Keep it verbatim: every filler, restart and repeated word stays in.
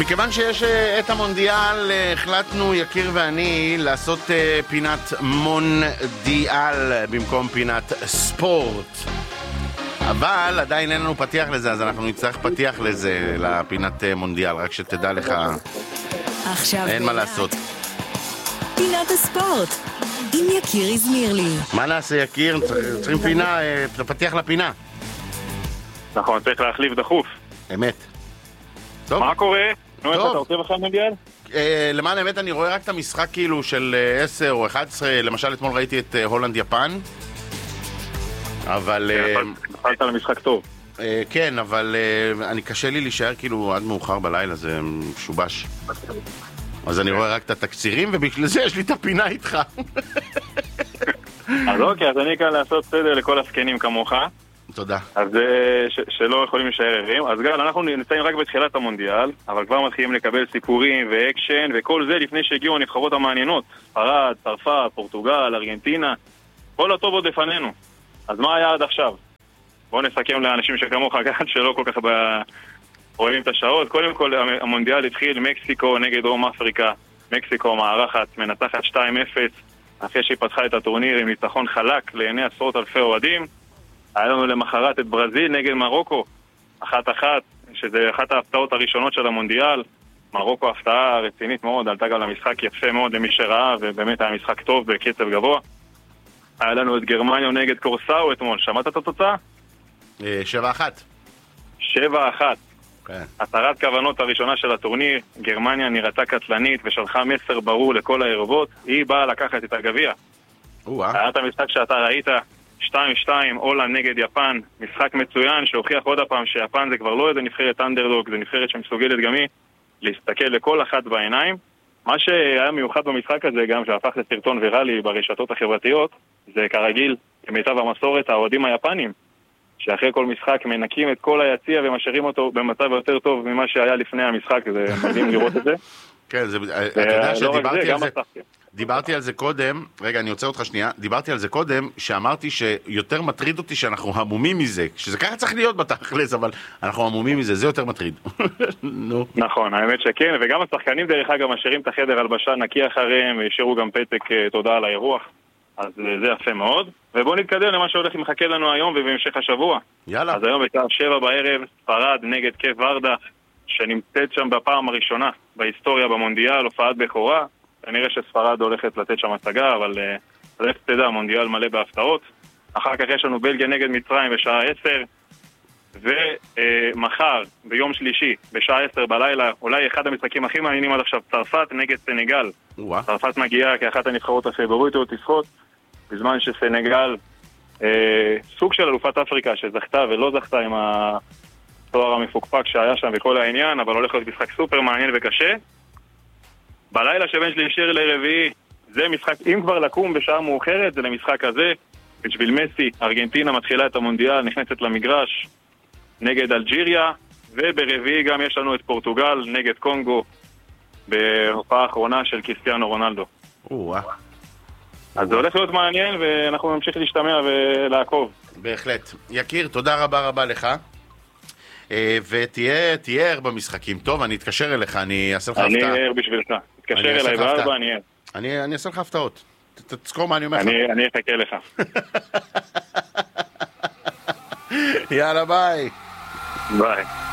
מכיוון שיש את המונדיאל, החלטנו יקיר ואני לעשות פינת מונדיאל במקום פינת ספורט, אבל עדיין אין לנו פתיח לזה, אז אנחנו נצטרך פתיח לזה, לפינת מונדיאל, רק שתדע לך, אין מה לעשות. פינת הספורט עם יקיר הזמירלי. מה נעשה יקיר? צריכים פינה, פתיח לפינה. נכון, צריך להחליף דחוף. אמת. טוב. מה קורה? נו, אתה עושה בכלל מונדיאל? למען האמת אני רואה רק את המשחק כאילו של עשר או אחת עשרה, למשל אתמול ראיתי את הולנד יפן, אבל... נפלת על משחק טוב. כן, אבל אני קשה לי להישאר כאילו עד מאוחר בלילה, זה משובש. אז אני רואה רק את התקצירים, ובגלל זה יש לי את הפינה איתך. אז אוקיי, אז אני כאן לעשות סדר לכל הסקנים כמוך. תודה. אז ש- שלא יכולים להישאר ערים. אז גל, אנחנו נמצאים רק בתחילת המונדיאל, אבל כבר מתחילים לקבל סיפורים ואקשן, וכל זה לפני שהגיעו הנבחרות המעניינות. ספרד, צרפת, פורטוגל, ארגנטינה. כל הטוב עוד לפנינו. אז מה היה עד עכשיו? בואו נסכם לאנשים שכמוך כאן, שלא כל כך ב... רואים את השעות. קודם כל המונדיאל התחיל מקסיקו נגד דרום אפריקה. מקסיקו מארחת, מנצחת שתיים אפס, אחרי שהיא פתחה את הטורניר עם ניצחון חלק לעיני עשרות אלפי אוהדים. היה לנו למחרת את ברזיל נגד מרוקו, אחת אחת, שזה אחת ההפתעות הראשונות של המונדיאל. מרוקו הפתעה רצינית מאוד, עלתה גם למשחק יפה מאוד למי שראה, ובאמת היה משחק טוב בקצב גבוה. היה לנו את גרמניה נגד קורסאו אתמול, שמעת את התוצאה? שבע אחת. שבע אחת. כן. הצהרת כוונות הראשונה של הטורניר, גרמניה נראתה קטלנית ושלחה מסר ברור לכל הערבות, היא באה לקחת את הגביע. היה את המשחק שאתה ראית, שתיים שתיים, הולנד נגד יפן, משחק מצוין שהוכיח עוד הפעם שיפן זה כבר לא איזה נבחרת אנדרדוג, זה נבחרת שמסוגלת גם היא להסתכל לכל אחת בעיניים. מה שהיה מיוחד במשחק הזה, גם שהפך לסרטון ויראלי ברשתות החברתיות, זה כרגיל, כמיטב המסורת, האוהדים היפנים, שאחרי כל משחק מנקים את כל היציע ומשאירים אותו במצב יותר טוב ממה שהיה לפני המשחק, זה מדהים לראות את זה. כן, זה, אתה יודע שדיברתי על זה, דיברתי על זה קודם, רגע אני עוצר אותך שנייה, דיברתי על זה קודם, שאמרתי שיותר מטריד אותי שאנחנו המומים מזה, שזה ככה צריך להיות בתכלס, אבל אנחנו המומים מזה, זה יותר מטריד. נכון, האמת שכן, וגם השחקנים דרך אגב משאירים את החדר הלבשה נקי אחריהם, וישאירו גם פתק תודה על האירוח, אז זה יפה מאוד. ובואו נתקדם למה שהולך ומחכה לנו היום ובהמשך השבוע. יאללה. אז היום בשעה שבע בערב, ספרד נגד קייפ ורדה, שנמצאת שם בפעם הראשונה בהיסטוריה במונדיאל, הופעת בכורה. כנראה שספרד הולכת לתת שם הצגה, אבל uh, לך תדע, המונדיאל מלא בהפתעות. אחר כך יש לנו בלגיה נגד מצרים בשעה עשר, ומחר, uh, ביום שלישי, בשעה עשר בלילה, אולי אחד המשחקים הכי מעניינים עד עכשיו, צרפת נגד סנגל. ווא. צרפת מגיעה כאחת הנבחרות הפייבוריטיות לשחות, בזמן שסנגל, אה, סוג של אלופת אפריקה שזכתה ולא זכתה עם התואר המפוקפק שהיה שם וכל העניין, אבל הולך להיות משחק סופר מעניין וקשה. בלילה שבין שלישי לרביעי, זה משחק, אם כבר לקום בשעה מאוחרת, זה למשחק הזה. בשביל מסי, ארגנטינה מתחילה את המונדיאל, נכנסת למגרש נגד אלג'יריה, וברביעי גם יש לנו את פורטוגל נגד קונגו, בהופעה האחרונה של קריסטיאנו רונלדו. וואו. אז זה הולך להיות מעניין, ואנחנו נמשיך להשתמע ולעקוב. בהחלט. יקיר, תודה רבה רבה לך. ותהיה ער במשחקים. טוב, אני אתקשר אליך, אני אעשה לך הפתעה. אני ער בשבילך. תתקשר אליי בארבע, אני ער. אני אעשה לך הפתעות. תזכור מה אני אומר לך. אני אחכה לך. יאללה, ביי. ביי.